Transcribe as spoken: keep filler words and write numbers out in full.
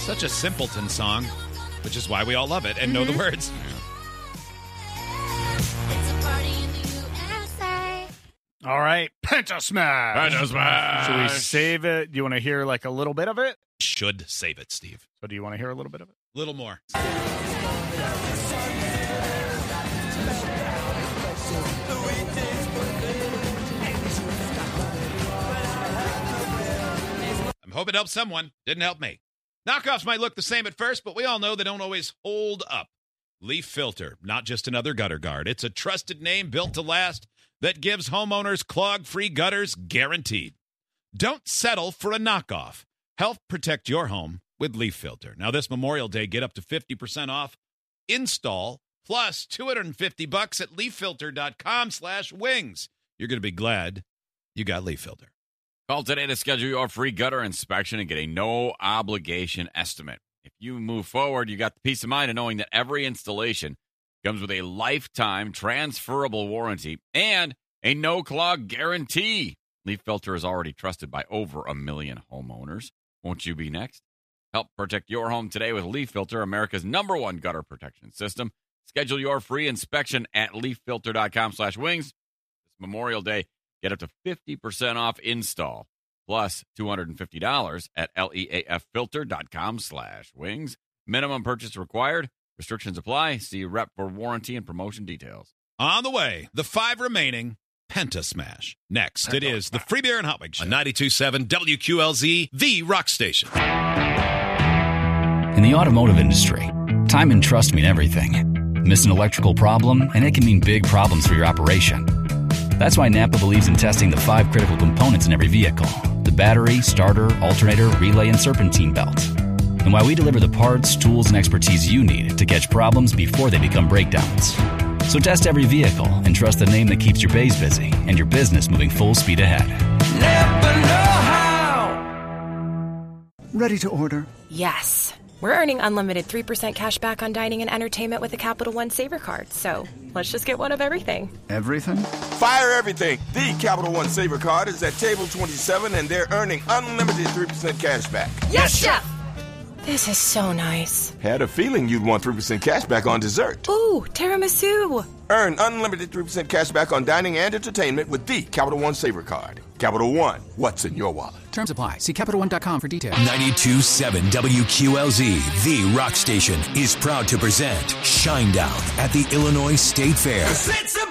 Such a simpleton song, which is why we all love it and mm-hmm. know the words. All right, Penta Smash. Penta Smash. Should we save it? Do you want to hear like a little bit of it? Should save it, Steve. So do you want to hear a little bit of it? A little more. I'm hoping it helps someone. Didn't help me. Knockoffs might look the same at first, but we all know they don't always hold up. Leaf Filter, not just another gutter guard. It's a trusted name built to last that gives homeowners clog-free gutters guaranteed. Don't settle for a knockoff. Help protect your home with Leaf Filter. Now, this Memorial Day, get up to fifty percent off install plus two hundred fifty bucks at leaffilter.com slash wings. You're going to be glad you got Leaf Filter. Call today to schedule your free gutter inspection and get a no-obligation estimate. If you move forward, you got the peace of mind of knowing that every installation comes with a lifetime transferable warranty and a no-clog guarantee. Leaf Filter is already trusted by over a million homeowners. Won't you be next? Help protect your home today with Leaf Filter, America's number one gutter protection system. Schedule your free inspection at leaffilter.com slash wings. This Memorial Day, get up to fifty percent off install plus two hundred fifty dollars at leaffilter.com slash wings. Minimum purchase required. Restrictions apply. See rep for warranty and promotion details. On the way, the five remaining Penta Smash. Next, Penta it is the Free Beer and Hot Wings Show. On ninety-two point seven W Q L Z, the rock station. In the automotive industry, time and trust mean everything. Miss an electrical problem, and it can mean big problems for your operation. That's why Napa believes in testing the five critical components in every vehicle: the battery, starter, alternator, relay, and serpentine belt. And why we deliver the parts, tools, and expertise you need to catch problems before they become breakdowns. So test every vehicle and trust the name that keeps your bays busy and your business moving full speed ahead. Napa know-how. Ready to order? Yes. We're earning unlimited three percent cash back on dining and entertainment with a Capital One Saver card. So let's just get one of everything. Everything? Fire everything. The Capital One Saver card is at table twenty-seven, and they're earning unlimited three percent cash back. Yes, Chef! This is so nice. Had a feeling you'd want three percent cash back on dessert. Ooh, tiramisu. Earn unlimited three percent cash back on dining and entertainment with the Capital One Saver card. Capital One, what's in your wallet? Terms apply. See Capital One dot com for details. ninety-two point seven W Q L Z, the rock station, is proud to present Shinedown at the Illinois State Fair. It's